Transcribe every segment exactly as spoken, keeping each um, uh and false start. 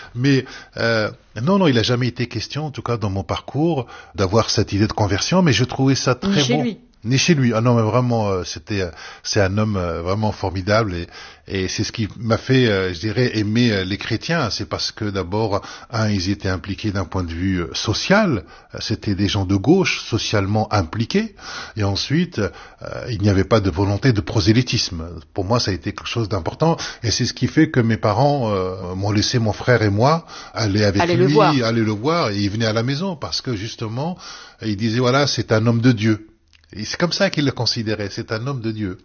Mais euh, non, non, il n'a jamais été question, en tout cas dans mon parcours, d'avoir cette idée de conversion, mais je trouvais ça très Ni chez bon. lui. Ni chez lui. Ah non, mais vraiment, euh, c'était, euh, c'est un homme euh, vraiment formidable et, et c'est ce qui m'a fait, euh, je dirais, aimer euh, les chrétiens. C'est parce que d'abord, un, ils étaient impliqués d'un point de vue euh, social. C'était des gens de gauche, socialement impliqués. Et ensuite, euh, il n'y avait pas de volonté de prosélytisme. Pour moi, ça a été quelque chose d'important. Et c'est ce qui fait que mes parents euh, m'ont laissé mon frère et moi aller avec Allez lui, le voir. aller le voir. Et il venait à la maison parce que justement, il disait voilà, c'est un homme de Dieu. Et c'est comme ça qu'il le considérait, c'est un homme de Dieu.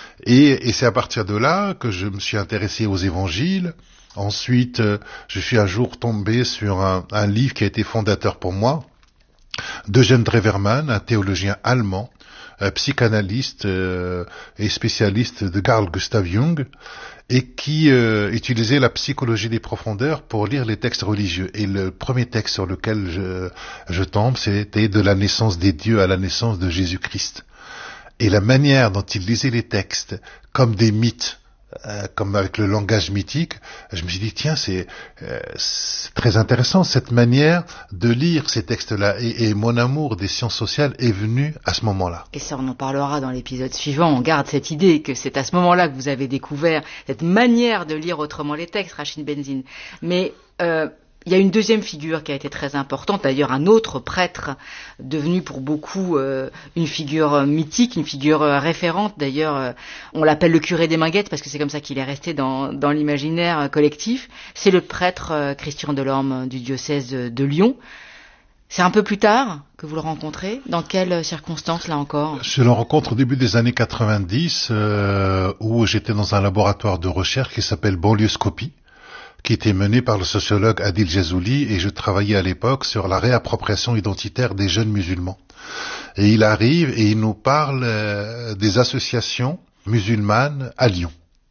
Et, et c'est à partir de là que je me suis intéressé aux évangiles. Ensuite, euh, je suis un jour tombé sur un, un livre qui a été fondateur pour moi, d'Eugène Drewermann, un théologien allemand, un psychanalyste euh, et spécialiste de Carl Gustav Jung, et qui euh, utilisait la psychologie des profondeurs pour lire les textes religieux. Et le premier texte sur lequel je, je tombe, c'était de la naissance des dieux à la naissance de Jésus-Christ. Et la manière dont il lisait les textes comme des mythes, euh, comme avec le langage mythique, je me suis dit, tiens, c'est, euh, c'est très intéressant cette manière de lire ces textes-là. Et, et mon amour des sciences sociales est venu à ce moment-là. Et ça, on en parlera dans l'épisode suivant. On garde cette idée que c'est à ce moment-là que vous avez découvert cette manière de lire autrement les textes, Rachid Benzine. Mais euh, il y a une deuxième figure qui a été très importante, d'ailleurs un autre prêtre devenu pour beaucoup euh, une figure mythique, une figure euh, référente. D'ailleurs, euh, on l'appelle le curé des Minguettes parce que c'est comme ça qu'il est resté dans, dans l'imaginaire collectif. C'est le prêtre euh, Christian Delorme du diocèse de, de Lyon. C'est un peu plus tard que vous le rencontrez. Dans quelles circonstances, là encore? Je le rencontre au début des années quatre-vingt-dix, euh, où j'étais dans un laboratoire de recherche qui s'appelle Banlieuscopie, qui était mené par le sociologue Adil Jazouli, et je travaillais à l'époque sur la réappropriation identitaire des jeunes musulmans. Et il arrive et il nous parle euh, des associations musulmanes à Lyon.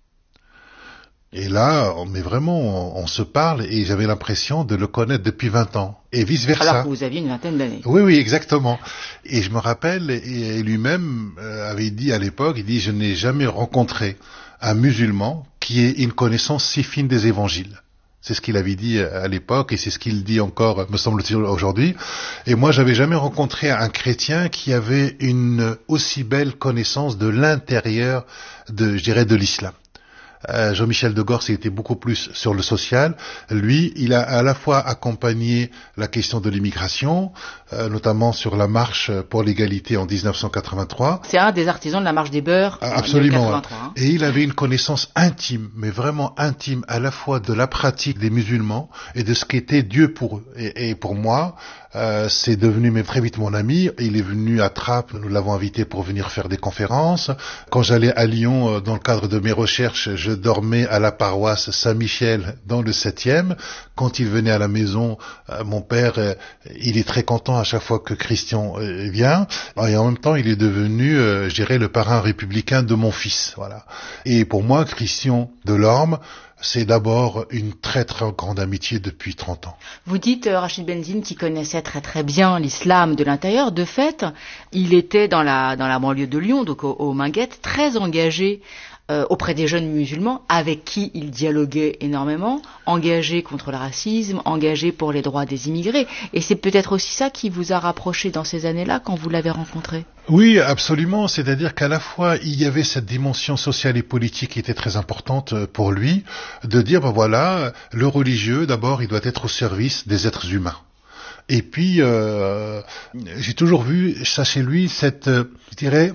Et là, on, mais vraiment, on, on se parle et j'avais l'impression de le connaître depuis vingt ans. Et vice-versa. Alors que vous aviez une vingtaine d'années. Oui, oui, exactement. Et je me rappelle, et, et lui-même euh, avait dit à l'époque, il dit, je n'ai jamais rencontré un musulman qui ait une connaissance si fine des évangiles. C'est ce qu'il avait dit à l'époque et c'est ce qu'il dit encore, me semble-t-il, aujourd'hui. Et moi, j'avais jamais rencontré un chrétien qui avait une aussi belle connaissance de l'intérieur de, je dirais, de l'islam. Euh, Jean-Michel de Gorce, il était beaucoup plus sur le social. Lui, il a à la fois accompagné la question de l'immigration, euh, notamment sur la marche pour l'égalité en dix-neuf cent quatre-vingt-trois. C'est un des artisans de la marche des beurs. Ah, absolument. De quatre-vingt-trois, hein. Et il avait une connaissance intime, mais vraiment intime, à la fois de la pratique des musulmans et de ce qu'était Dieu pour eux. Et, et pour moi, euh, c'est devenu mais très vite mon ami. Il est venu à Trappes, nous l'avons invité pour venir faire des conférences. Quand j'allais à Lyon, euh, dans le cadre de mes recherches, je dormais à la paroisse Saint-Michel dans le septième. Quand il venait à la maison, euh, mon père, euh, il est très content à chaque fois que Christian euh, vient. Et en même temps, il est devenu, euh, je dirais, le parrain républicain de mon fils. Voilà. Et pour moi, Christian Delorme, c'est d'abord une très très grande amitié depuis trente ans. Vous dites, euh, Rachid Benzine, qui connaissait très très bien l'islam de l'intérieur. De fait, il était dans la, dans la banlieue de Lyon, donc au, au Minguettes, très engagé euh, auprès des jeunes musulmans, avec qui il dialoguait énormément, engagé contre le racisme, engagé pour les droits des immigrés. Et c'est peut-être aussi ça qui vous a rapproché dans ces années-là, quand vous l'avez rencontré. Oui, absolument. C'est-à-dire qu'à la fois, il y avait cette dimension sociale et politique qui était très importante pour lui, de dire, ben voilà, le religieux, d'abord, il doit être au service des êtres humains. Et puis, euh, j'ai toujours vu ça chez lui, cette, je dirais,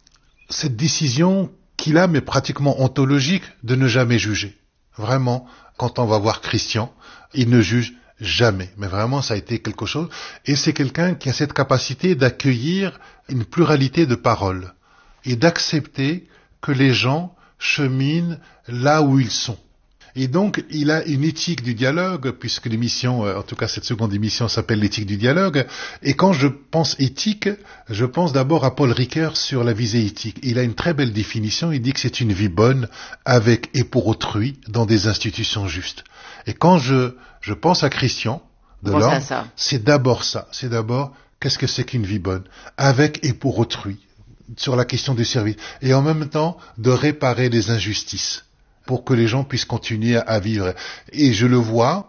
cette décision qu'il a, mais pratiquement ontologique, de ne jamais juger. Vraiment, quand on va voir Christian, il ne juge jamais. Mais vraiment, ça a été quelque chose. Et c'est quelqu'un qui a cette capacité d'accueillir une pluralité de paroles et d'accepter que les gens cheminent là où ils sont. Et donc, il a une éthique du dialogue, puisque l'émission, en tout cas cette seconde émission, s'appelle l'éthique du dialogue. Et quand je pense éthique, je pense d'abord à Paul Ricoeur sur la visée éthique. Il a une très belle définition, il dit que c'est une vie bonne, avec et pour autrui, dans des institutions justes. Et quand je, je pense à Christian Delorme, c'est d'abord ça. C'est d'abord, qu'est-ce que c'est qu'une vie bonne? Avec et pour autrui, sur la question du service. Et en même temps, de réparer les injustices, pour que les gens puissent continuer à vivre. Et je le vois,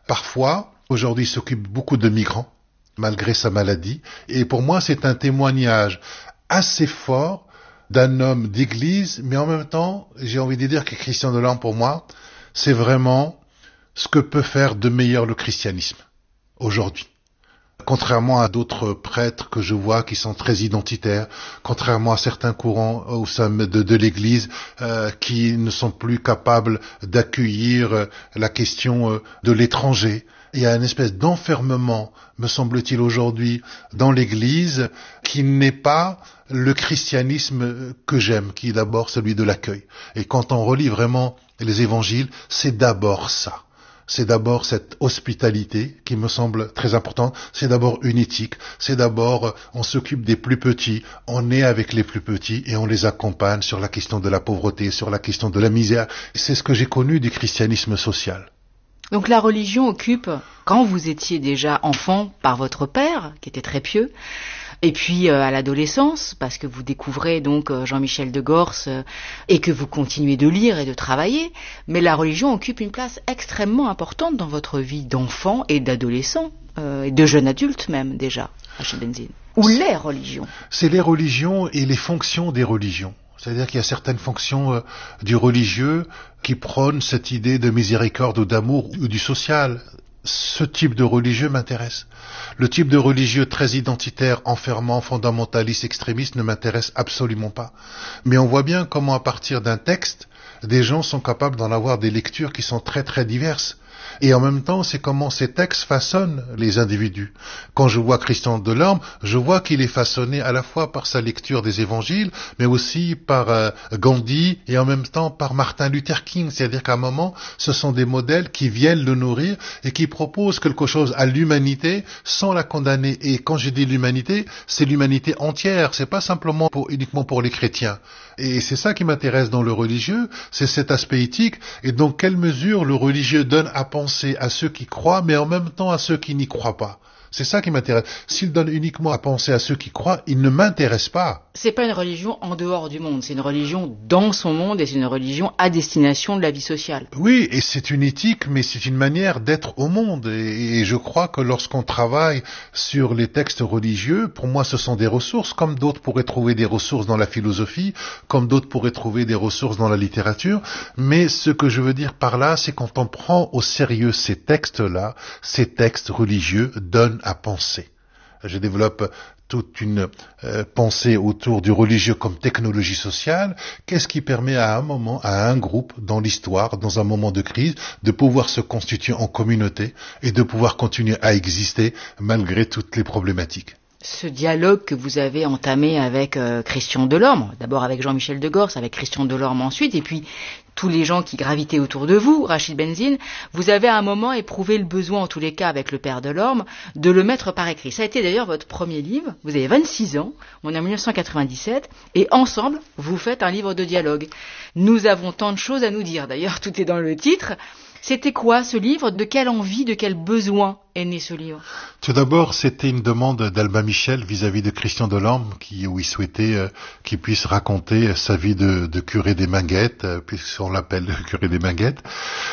parfois, aujourd'hui, il s'occupe beaucoup de migrants, malgré sa maladie. Et pour moi, c'est un témoignage assez fort d'un homme d'église, mais en même temps, j'ai envie de dire que Christian Delorme, pour moi, c'est vraiment ce que peut faire de meilleur le christianisme aujourd'hui. Contrairement à d'autres prêtres que je vois qui sont très identitaires, contrairement à certains courants au sein de, de l'Église euh, qui ne sont plus capables d'accueillir euh, la question euh, de l'étranger. Il y a une espèce d'enfermement, me semble-t-il aujourd'hui, dans l'Église qui n'est pas le christianisme que j'aime, qui est d'abord celui de l'accueil. Et quand on relit vraiment les évangiles, c'est d'abord ça. C'est d'abord cette hospitalité qui me semble très importante. C'est d'abord une éthique. C'est d'abord, on s'occupe des plus petits, on est avec les plus petits et on les accompagne sur la question de la pauvreté, sur la question de la misère. C'est ce que j'ai connu du christianisme social. Donc la religion occupe, quand vous étiez déjà enfant par votre père, qui était très pieux, et puis euh, à l'adolescence, parce que vous découvrez donc euh, Jean-Michel de Gorce euh, et que vous continuez de lire et de travailler, mais la religion occupe une place extrêmement importante dans votre vie d'enfant et d'adolescent, euh, et de jeune adulte même déjà, Rachid Benzine. Ou les religions. C'est les religions et les fonctions des religions. C'est-à-dire qu'il y a certaines fonctions euh, du religieux qui prônent cette idée de miséricorde ou d'amour ou du social. Ce type de religieux m'intéresse. Le type de religieux très identitaire, enfermant, fondamentaliste, extrémiste ne m'intéresse absolument pas. Mais on voit bien comment à partir d'un texte, des gens sont capables d'en avoir des lectures qui sont très très diverses. Et en même temps, c'est comment ces textes façonnent les individus. Quand je vois Christian Delorme, je vois qu'il est façonné à la fois par sa lecture des évangiles, mais aussi par euh, Gandhi et en même temps par Martin Luther King. C'est-à-dire qu'à un moment, ce sont des modèles qui viennent le nourrir et qui proposent quelque chose à l'humanité sans la condamner. Et quand je dis l'humanité, c'est l'humanité entière. C'est pas simplement pour, uniquement pour les chrétiens. Et c'est ça qui m'intéresse dans le religieux, c'est cet aspect éthique et dans quelle mesure le religieux donne à penser à ceux qui croient, mais en même temps à ceux qui n'y croient pas. C'est ça qui m'intéresse. S'il donne uniquement à penser à ceux qui croient, il ne m'intéresse pas. C'est pas une religion en dehors du monde, c'est une religion dans son monde et c'est une religion à destination de la vie sociale. Oui, et c'est une éthique, mais c'est une manière d'être au monde. Et, et je crois que lorsqu'on travaille sur les textes religieux, pour moi ce sont des ressources, comme d'autres pourraient trouver des ressources dans la philosophie, comme d'autres pourraient trouver des ressources dans la littérature. Mais ce que je veux dire par là, c'est quand on prend au sérieux ces textes-là, ces textes religieux donnent à penser. Je développe toute une euh, pensée autour du religieux comme technologie sociale. Qu'est-ce qui permet à un moment, à un groupe dans l'histoire, dans un moment de crise, de pouvoir se constituer en communauté et de pouvoir continuer à exister malgré toutes les problématiques? Ce dialogue que vous avez entamé avec euh, Christian Delorme, d'abord avec Jean-Michel de Gorce, avec Christian Delorme ensuite, et puis tous les gens qui gravitaient autour de vous, Rachid Benzine, vous avez à un moment éprouvé le besoin, en tous les cas avec le père Delorme, de le mettre par écrit. Ça a été d'ailleurs votre premier livre, vous avez vingt-six ans, on est en dix-neuf cent quatre-vingt-dix-sept, et ensemble, vous faites un livre de dialogue. Nous avons tant de choses à nous dire, d'ailleurs tout est dans le titre. C'était quoi ce livre? De quelle envie, de quel besoin est né ce livre? Tout d'abord, c'était une demande d'Albin Michel vis-à-vis de Christian Delorme, qui, où il souhaitait euh, qu'il puisse raconter sa vie de, de curé des Minguettes, euh, puisqu'on l'appelle le curé des Minguettes.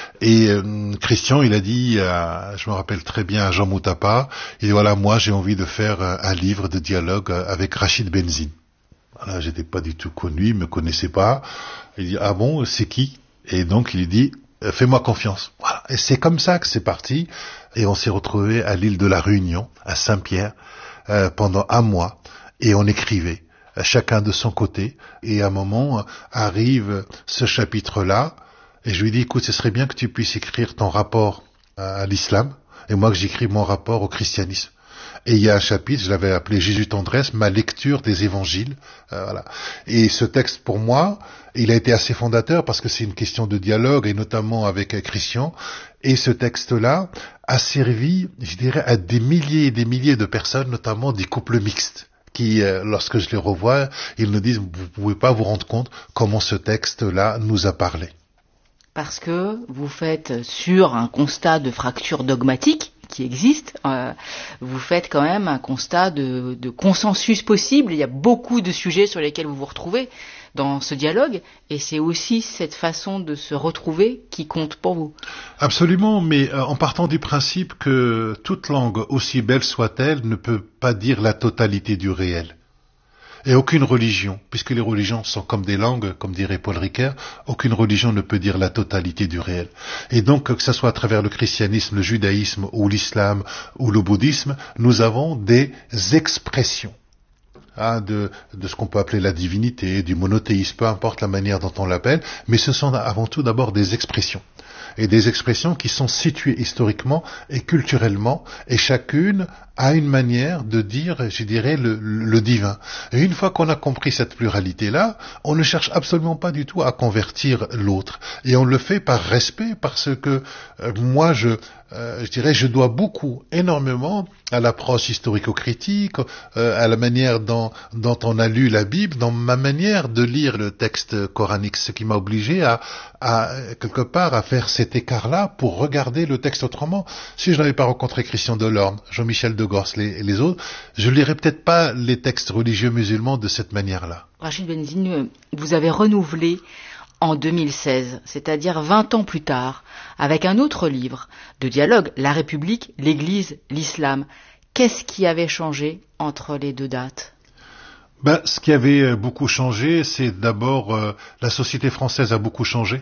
Et euh, Christian, il a dit, à, je me rappelle très bien, à Jean Moutapa, il dit, voilà, moi j'ai envie de faire un, un livre de dialogue avec Rachid Benzine. Voilà, j'étais pas du tout connu, il me connaissait pas. Il dit, ah bon, c'est qui? Et donc il dit, fais-moi confiance. Voilà. Et c'est comme ça que c'est parti. Et on s'est retrouvé à l'île de la Réunion, à Saint-Pierre, euh, pendant un mois. Et on écrivait, chacun de son côté. Et à un moment, arrive ce chapitre-là. Et je lui dis, écoute, ce serait bien que tu puisses écrire ton rapport à l'islam. Et moi, que j'écris mon rapport au christianisme. Et il y a un chapitre, je l'avais appelé Jésus tendresse, ma lecture des évangiles. Euh, voilà. Et ce texte, pour moi, il a été assez fondateur parce que c'est une question de dialogue, et notamment avec Christian. Et ce texte-là a servi, je dirais, à des milliers et des milliers de personnes, notamment des couples mixtes, qui, euh, lorsque je les revois, ils nous disent, vous pouvez pas vous rendre compte comment ce texte-là nous a parlé. Parce que vous faites sur un constat de fracture dogmatique qui existe, euh, vous faites quand même un constat de, de consensus possible. Il y a beaucoup de sujets sur lesquels vous vous retrouvez. dans ce dialogue, et c'est aussi cette façon de se retrouver qui compte pour vous. Absolument, mais euh, en partant du principe que toute langue, aussi belle soit-elle, ne peut pas dire la totalité du réel. Et aucune religion, puisque les religions sont comme des langues, comme dirait Paul Ricoeur, aucune religion ne peut dire la totalité du réel. Et donc, que ce soit à travers le christianisme, le judaïsme, ou l'islam, ou le bouddhisme, nous avons des expressions hein, de, de ce qu'on peut appeler la divinité, du monothéisme, peu importe la manière dont on l'appelle, mais ce sont avant tout d'abord des expressions. Et des expressions qui sont situées historiquement et culturellement, et chacune a une manière de dire, je dirais, le, le divin. Et une fois qu'on a compris cette pluralité-là, on ne cherche absolument pas du tout à convertir l'autre. Et on le fait par respect, parce que euh, moi, je, euh, je dirais, je dois beaucoup, énormément, à l'approche historico-critique, euh, à la manière dont, dont on a lu la Bible, dans ma manière de lire le texte coranique, ce qui m'a obligé à, à quelque part, à faire cet écart-là pour regarder le texte autrement. Si je n'avais pas rencontré Christian Delorme, Jean-Michel de Gors et les autres, je lirais peut-être pas les textes religieux musulmans de cette manière-là. Rachid Benzine, vous avez renouvelé en deux mille seize, c'est-à-dire vingt ans plus tard, avec un autre livre de dialogue, La République, l'Église, l'Islam. Qu'est-ce qui avait changé entre les deux dates ? Ben, ce qui avait beaucoup changé, c'est d'abord euh, la société française a beaucoup changé.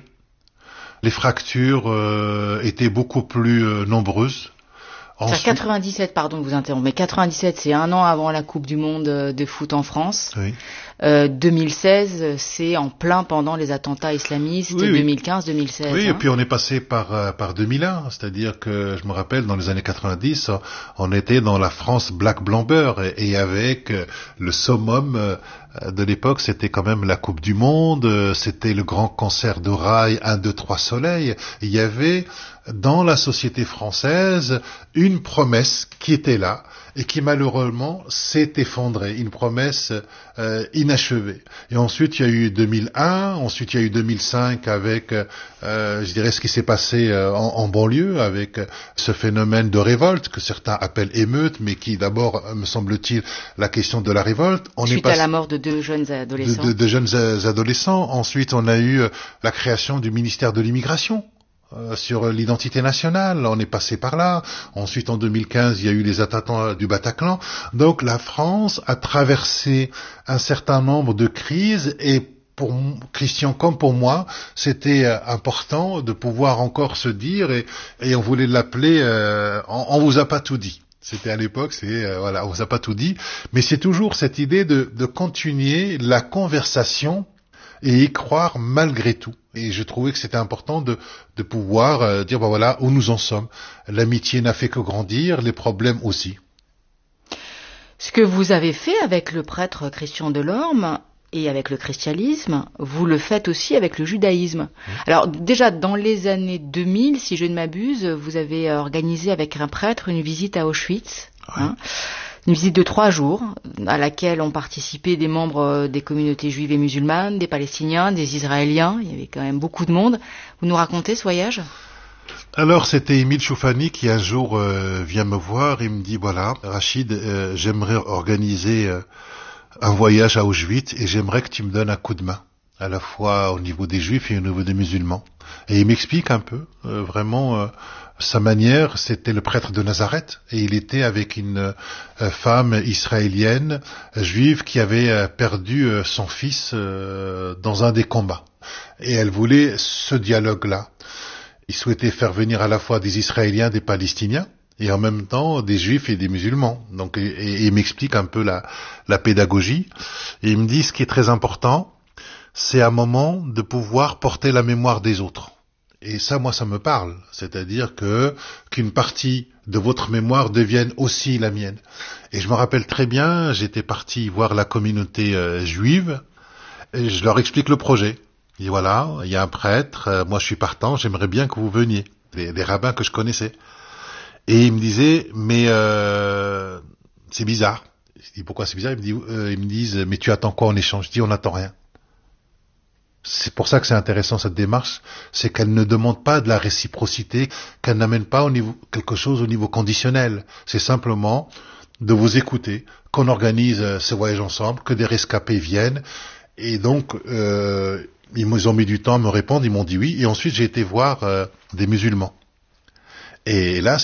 Les fractures euh, étaient beaucoup plus euh, nombreuses. Ensuite... quatre-vingt-dix-sept, pardon de vous interrompre, mais quatre-vingt-dix-sept, c'est un an avant la Coupe du Monde de foot en France. Oui. Euh, deux mille seize, c'est en plein pendant les attentats islamistes, oui, oui. deux mille quinze deux mille seize. Oui, hein. Et puis on est passé par par deux mille un, c'est-à-dire que je me rappelle dans les années quatre-vingt-dix, on était dans la France black blamber et, et avec le summum de l'époque, c'était quand même la Coupe du Monde, c'était le grand concert de rail un, deux, trois soleil. Il y avait dans la société française une promesse qui était là et qui malheureusement s'est effondrée, une promesse euh, inachevée. Et ensuite il y a eu deux mille un, ensuite il y a eu deux mille cinq avec, euh, je dirais ce qui s'est passé euh, en, en banlieue avec euh, ce phénomène de révolte que certains appellent émeute, mais qui d'abord me semble-t-il la question de la révolte. On Suite est passé, à la mort de deux jeunes adolescents. De, de, de jeunes adolescents. Ensuite on a eu la création du ministère de l'immigration. Euh, sur l'identité nationale, on est passé par là. Ensuite, en deux mille quinze, il y a eu les attentats du Bataclan. Donc, la France a traversé un certain nombre de crises et pour Christian comme pour moi, c'était euh, important de pouvoir encore se dire, et, et on voulait l'appeler euh, on, on vous a pas tout dit. C'était à l'époque, c'est euh, voilà, on vous a pas tout dit, mais c'est toujours cette idée de, de continuer la conversation et y croire malgré tout. Et je trouvais que c'était important de, de pouvoir euh, dire, ben voilà, où nous en sommes. L'amitié n'a fait que grandir, les problèmes aussi. Ce que vous avez fait avec le prêtre Christian Delorme et avec le christianisme, vous le faites aussi avec le judaïsme. Mmh. Alors déjà, dans les années deux mille, si je ne m'abuse, vous avez organisé avec un prêtre une visite à Auschwitz. Oui. Hein, une visite de trois jours à laquelle ont participé des membres des communautés juives et musulmanes, des Palestiniens, des Israéliens. Il y avait quand même beaucoup de monde. Vous nous racontez ce voyage ? Alors, c'était Émile Choufani qui un jour euh, vient me voir et me dit, voilà, Rachid, euh, j'aimerais organiser euh, un voyage à Auschwitz et j'aimerais que tu me donnes un coup de main, à la fois au niveau des juifs et au niveau des musulmans. Et il m'explique un peu, euh, vraiment... Euh, sa manière, c'était le prêtre de Nazareth, et il était avec une euh, femme israélienne, euh, juive, qui avait euh, perdu euh, son fils euh, dans un des combats. Et elle voulait ce dialogue-là. Il souhaitait faire venir à la fois des Israéliens, des Palestiniens, et en même temps des Juifs et des musulmans. Donc, et, et il m'explique un peu la, la pédagogie. Et il me dit, ce qui est très important, c'est un moment de pouvoir porter la mémoire des autres. Et ça, moi, ça me parle. C'est-à-dire que qu'une partie de votre mémoire devienne aussi la mienne. Et je me rappelle très bien, j'étais parti voir la communauté euh, juive, et je leur explique le projet. Et voilà, il y a un prêtre, euh, moi je suis partant, j'aimerais bien que vous veniez. Des, des rabbins que je connaissais. Et il me disait, mais euh, c'est bizarre. Je dis, pourquoi c'est bizarre? Il me dit, euh, ils me disent, mais tu attends quoi en échange? Je dis, on n'attend rien. C'est pour ça que c'est intéressant cette démarche, c'est qu'elle ne demande pas de la réciprocité, qu'elle n'amène pas au niveau, quelque chose au niveau conditionnel. C'est simplement de vous écouter, qu'on organise ce voyage ensemble, que des rescapés viennent, Et donc, euh, ils ont mis du temps à me répondre, ils m'ont dit oui. Et ensuite, j'ai été voir euh, des musulmans. Et là,